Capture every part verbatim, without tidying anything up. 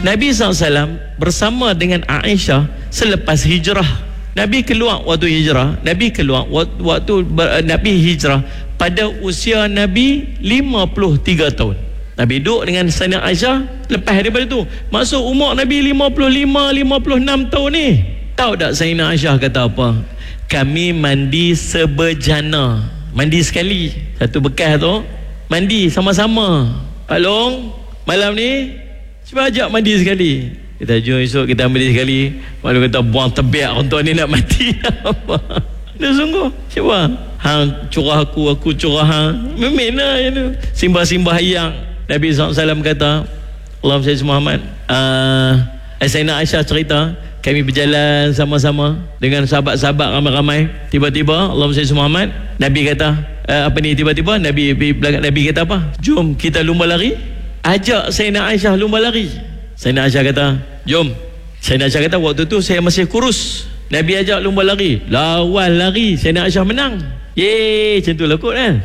Nabi sallallahu alaihi wasallam bersama dengan Aisyah selepas hijrah. Nabi keluar waktu hijrah, Nabi keluar waktu, waktu ber, Nabi hijrah pada usia Nabi lima puluh tiga tahun. Nabi duduk dengan Sayyidah Aisyah lepas daripada tu. Maksud umur Nabi lima puluh lima, lima puluh enam tahun ni. Tahu tak Sayyidah Aisyah kata apa? Kami mandi sebejana. Mandi sekali. Satu bekas tu mandi sama-sama. Pak Long, malam ni cuba ajak mandi sekali. Kita jom esok kita mandi sekali. Malu kata buang tebiak untuk ni nak mati. Apa? Dia sungguh. Cuba. Hang curah aku, aku curah hang. Memena je tu. Simbah-simbah yang Nabi sallallahu alaihi wasallam kata, Allahumma salli Muhammad. Uh, Sayyidah Aisyah cerita, kami berjalan sama-sama dengan sahabat-sahabat ramai-ramai. Tiba-tiba Allahumma salli Muhammad, Nabi kata, uh, apa ni tiba-tiba Nabi Nabi kata apa? Jom kita lumba lari. Ajak Sayyidah Aisyah lumba lari. Sayyidah Aisyah kata, jom. Sayyidah Aisyah kata, waktu tu saya masih kurus. Nabi ajak lumba lari. Lawan lari. Sayyidah Aisyah menang. Yeay, macam tu lah kot kan.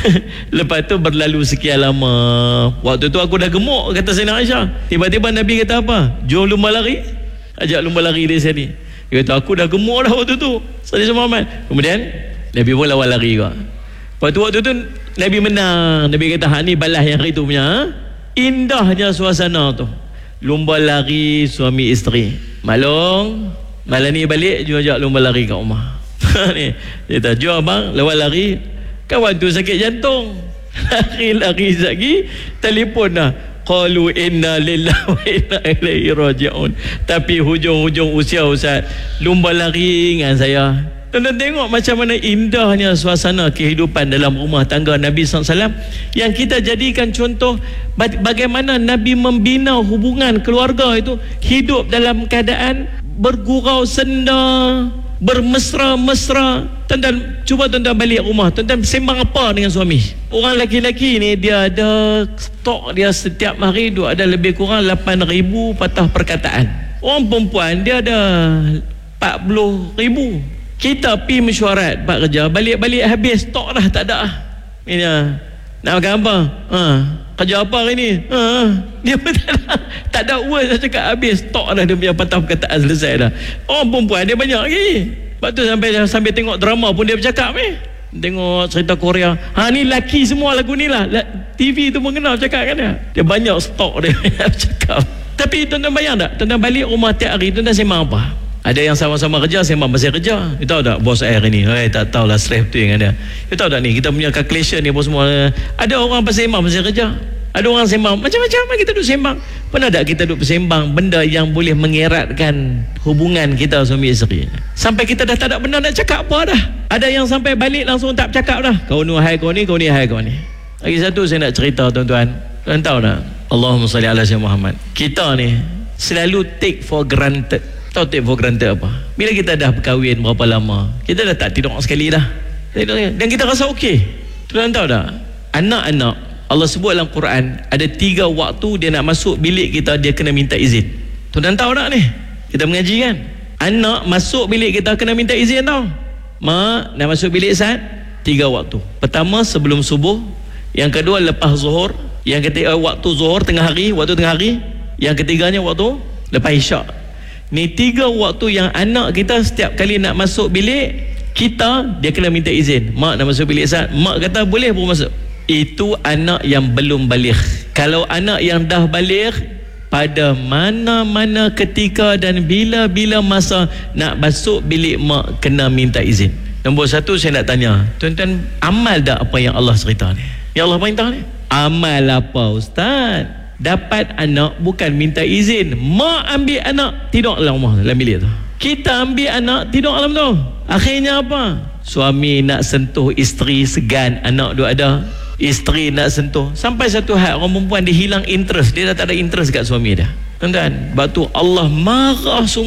Lepas tu berlalu sekian lama. Waktu tu aku dah gemuk, kata Sayyidah Aisyah. Tiba-tiba Nabi kata apa? Jom lumba lari. Ajak lumba lari dari sini. Dia kata, aku dah gemuk dah waktu tu. Sallallahu alaihi wasallam. Kemudian Nabi pun lawan lari juga. Lepas tu waktu tu Nabi menang. Nabi kata, hak ni balas yang hari tu punya. Ha? Indahnya suasana tu. Lumba lari suami isteri. Malong, malam ni balik, jom ajak lumba lari kat rumah. Ni, dia kata, jom abang, lawan lari. Kawan tu sakit jantung. Lari-lari lagi, telefon dah. Qalu inna lillahi wa inna ilaihi raji'un. Tapi hujung-hujung usia Ustaz, lumba lari dengan saya. Tuan-tuan tengok macam mana indahnya suasana kehidupan dalam rumah tangga Nabi sallallahu alaihi wasallam yang kita jadikan contoh bagaimana Nabi membina hubungan keluarga itu, hidup dalam keadaan bergurau senda, bermesra-mesra. Tuan-tuan cuba tuan-tuan balik rumah, tuan-tuan sembang apa dengan suami? Orang lelaki-lelaki ni dia ada stok dia setiap hari duk ada lebih kurang lapan ribu patah perkataan. Orang perempuan dia ada empat puluh ribu. Kita pi mesyuarat buat kerja, balik-balik habis stok dah tak ada. Ini nak makan apa? Ha, kerja apa hari ni? Ha, dia pun tak ada, tak ada uang. Saya cakap habis stok dah, dia punya patah perkataan selesai dah. Orang perempuan dia banyak lagi. Lepas tu sampai sampai tengok drama pun dia bercakap eh. Tengok cerita Korea. Ha, ni laki semua lagu ni lah. T V tu pun kenal cakap kan dia. Dia banyak stok dia bercakap. Tapi tuan-tuan bayang tak? Tuan-tuan balik rumah tiap hari, tuan-tuan sembang apa? Ada yang sama-sama kerja, sembang pasal kerja. You tahu tak bos air ni? Hai, tak tahulah stress tu yang ada. You tahu tak ni, kita punya calculation ni pun semua. Ada orang pasal sembang pasal kerja. Ada orang sembang macam-macam, kita duduk sembang. Pernah tak kita duduk bersembang benda yang boleh mengeratkan hubungan kita suami isteri? Sampai kita dah tak ada benda nak cakap apa dah. Ada yang sampai balik langsung tak bercakap dah. Kau ni hai kau ni, kau ni hai kau ni. Lagi satu saya nak cerita tuan-tuan. Tuan tahu tak? Allahumma salli ala sayyidina Muhammad. Kita ni selalu take for granted. Tahu take for granted apa? Bila kita dah berkahwin berapa lama, kita dah tak tidur sekali dah. Dan kita rasa okey. Tuan tahu tak? Anak-anak, Allah sebut dalam Quran, ada tiga waktu dia nak masuk bilik kita, dia kena minta izin. Tuan tahu tak ni? Kita mengaji kan? Anak masuk bilik kita kena minta izin tau. Mak, nak masuk bilik saat tiga waktu. Pertama sebelum subuh, yang kedua lepas zuhur, yang ketiga waktu zuhur tengah hari, waktu tengah hari, yang ketiganya waktu lepas isyak. Ni tiga waktu yang anak kita setiap kali nak masuk bilik kita, dia kena minta izin. Mak nak masuk bilik saat, mak kata boleh pun masuk. Itu anak yang belum baligh. Kalau anak yang dah baligh, pada mana-mana ketika dan bila-bila masa nak masuk bilik mak kena minta izin. Nombor satu saya nak tanya, tuan-tuan amal tak apa yang Allah cerita ni? Ya Allah perintah ni. Amal apa Ustaz? Dapat anak bukan minta izin. Mak ambil anak tidur dalam rumah, dalam bilik tu. Kita ambil anak tidur dalam tu. Akhirnya apa? Suami nak sentuh isteri segan, anak duk ada. Isteri nak sentuh. Sampai satu hal orang perempuan dia hilang interest. Dia dah tak ada interest kat suami dia. Tuan-tuan, sebab tu Allah marah sungguh.